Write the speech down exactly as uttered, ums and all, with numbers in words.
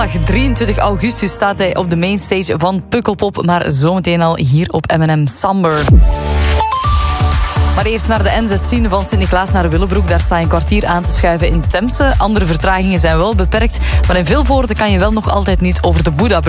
drieëntwintig augustus staat hij op de mainstage van Pukkelpop, maar zometeen al hier op M en M Samber. Maar eerst naar de N zestien van Sint-Niklaas naar Willebroek. Daar sta je een kwartier aan te schuiven in Temse. Andere vertragingen zijn wel beperkt, maar in Vilvoorde kan je wel nog altijd niet over de Boedabrug.